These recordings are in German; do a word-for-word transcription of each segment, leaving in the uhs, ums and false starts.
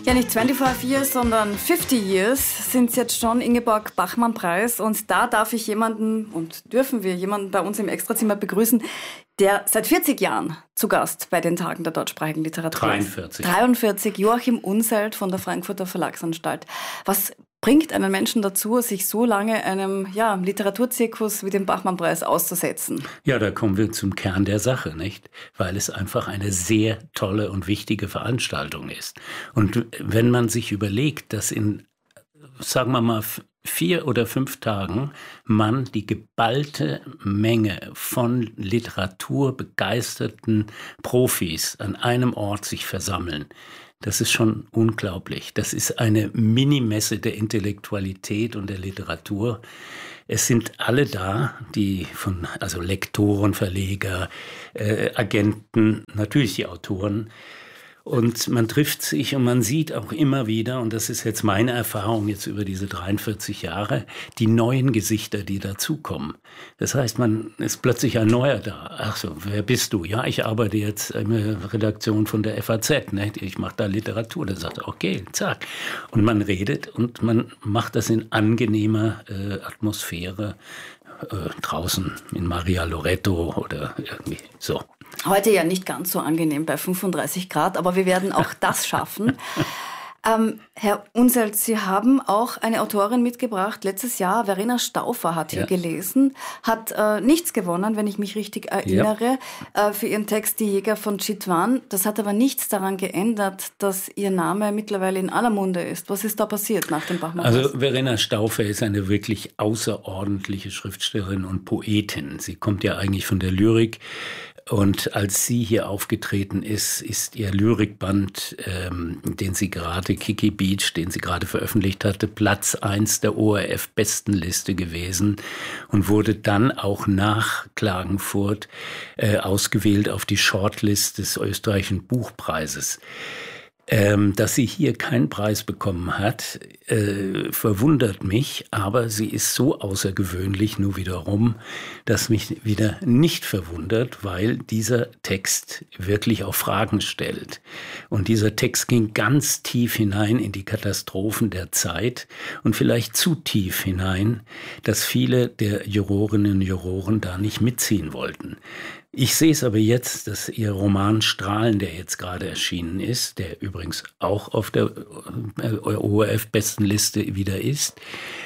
Ja, nicht fünfundzwanzig Years, sondern fünfzig Years sind es jetzt schon, Ingeborg-Bachmann-Preis. Und da darf ich jemanden und dürfen wir jemanden bei uns im Extrazimmer begrüßen, der seit vierzig Jahren zu Gast bei den Tagen der deutschsprachigen Literatur ist. dreiundvierzig. dreiundvierzig, Joachim Unselt von der Frankfurter Verlagsanstalt. Was bringt einen Menschen dazu, sich so lange einem ja, Literaturzirkus wie dem Bachmann-Preis auszusetzen? Ja, da kommen wir zum Kern der Sache, nicht? Weil es einfach eine sehr tolle und wichtige Veranstaltung ist. Und wenn man sich überlegt, dass in, sagen wir mal, vier oder fünf Tagen man die geballte Menge von literaturbegeisterten Profis an einem Ort sich versammeln, das ist schon unglaublich. Das ist eine Minimesse der Intellektualität und der Literatur. Es sind alle da, die von, also Lektoren, Verleger, äh, Agenten, natürlich die Autoren. Und man trifft sich und man sieht auch immer wieder, und das ist jetzt meine Erfahrung jetzt über diese dreiundvierzig Jahre, die neuen Gesichter, die dazukommen. Das heißt, man ist plötzlich ein Neuer da. Ach so, wer bist du? Ja, ich arbeite jetzt in der Redaktion von der F A Z, ne? Ich mache da Literatur. Da sagt er, okay, zack. Und man redet und man macht das in angenehmer äh, Atmosphäre äh, draußen in Maria Loretto oder irgendwie so. Heute ja nicht ganz so angenehm bei fünfunddreißig Grad, aber wir werden auch das schaffen. ähm, Herr Unselt, Sie haben auch eine Autorin mitgebracht. Letztes Jahr, Verena Stauffer hat hier ja. gelesen, hat äh, nichts gewonnen, wenn ich mich richtig erinnere, ja. äh, für ihren Text Die Jäger von Chitwan. Das hat aber nichts daran geändert, dass Ihr Name mittlerweile in aller Munde ist. Was ist da passiert nach dem Bachmann-Preis? Also Verena Stauffer ist eine wirklich außerordentliche Schriftstellerin und Poetin. Sie kommt ja eigentlich von der Lyrik. Und als sie hier aufgetreten ist, ist ihr Lyrikband, ähm, den sie gerade, Kiki Beach, den sie gerade veröffentlicht hatte, Platz eins der O R F-Bestenliste gewesen und wurde dann auch nach Klagenfurt äh, ausgewählt auf die Shortlist des österreichischen Buchpreises. Ähm, dass sie hier keinen Preis bekommen hat, äh, verwundert mich, aber sie ist so außergewöhnlich nur wiederum, dass mich wieder nicht verwundert, weil dieser Text wirklich auch Fragen stellt. Und dieser Text ging ganz tief hinein in die Katastrophen der Zeit und vielleicht zu tief hinein, dass viele der Jurorinnen und Juroren da nicht mitziehen wollten. Ich sehe es aber jetzt, dass Ihr Roman Strahlen, der jetzt gerade erschienen ist, der übrigens auch auf der O R F-Bestenliste wieder ist,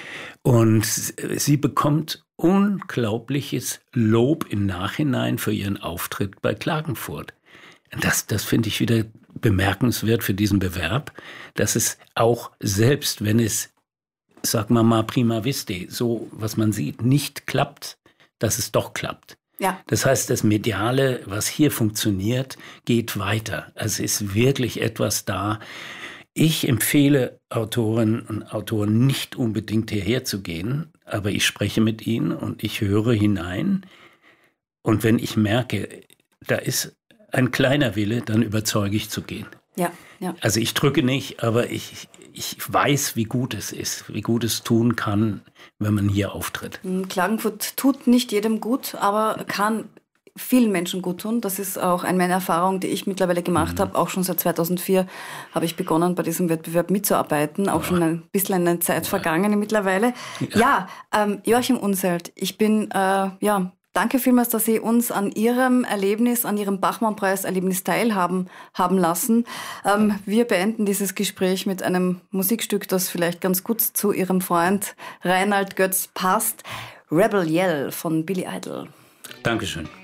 und sie bekommt unglaubliches Lob im Nachhinein für ihren Auftritt bei Klagenfurt. Das, das finde ich wieder bemerkenswert für diesen Bewerb, dass es auch, selbst wenn es, sagen wir mal prima viste, so was man sieht, nicht klappt, dass es doch klappt. Ja. Das heißt, das Mediale, was hier funktioniert, geht weiter. Also es ist wirklich etwas da. Ich empfehle Autorinnen und Autoren nicht unbedingt hierher zu gehen, aber ich spreche mit ihnen und ich höre hinein. Und wenn ich merke, da ist ein kleiner Wille, dann überzeuge ich zu gehen. Ja, ja. Also ich drücke nicht, aber ich, ich weiß, wie gut es ist, wie gut es tun kann, wenn man hier auftritt. Klagenfurt tut nicht jedem gut, aber kann vielen Menschen gut tun. Das ist auch eine Erfahrung, die ich mittlerweile gemacht mhm. habe. Auch schon seit zweitausendvier habe ich begonnen, bei diesem Wettbewerb mitzuarbeiten. Auch ja. schon ein bisschen eine Zeit ja. vergangen mittlerweile. Ja, ja ähm, Joachim Unselt, ich bin, äh, ja, danke vielmals, dass Sie uns an Ihrem Erlebnis, an Ihrem Bachmann-Preis-Erlebnis teilhaben haben lassen. Ähm, wir beenden dieses Gespräch mit einem Musikstück, das vielleicht ganz gut zu Ihrem Freund Reinhard Götz passt. Rebel Yell von Billy Idol. Dankeschön.